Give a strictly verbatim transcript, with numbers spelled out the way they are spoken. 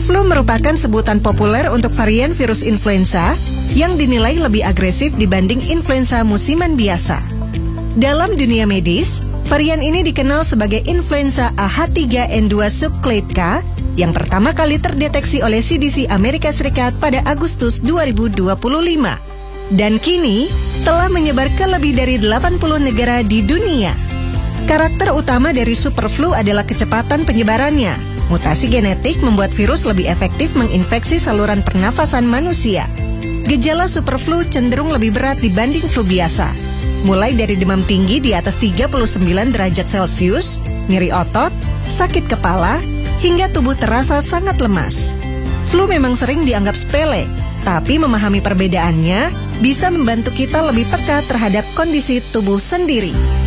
Superflu merupakan sebutan populer untuk varian virus influenza yang dinilai lebih agresif dibanding influenza musiman biasa. Dalam dunia medis, varian ini dikenal sebagai influenza A H tiga N dua subclade K yang pertama kali terdeteksi oleh C D C Amerika Serikat pada Agustus dua ribu dua puluh lima dan kini telah menyebar ke lebih dari delapan puluh negara di dunia. Karakter utama dari superflu adalah kecepatan penyebarannya. Mutasi genetik membuat virus lebih efektif menginfeksi saluran pernafasan manusia. Gejala superflu cenderung lebih berat dibanding flu biasa, mulai dari demam tinggi di atas tiga puluh sembilan derajat Celcius, nyeri otot, sakit kepala, hingga tubuh terasa sangat lemas. Flu memang sering dianggap sepele, tapi memahami perbedaannya bisa membantu kita lebih peka terhadap kondisi tubuh sendiri.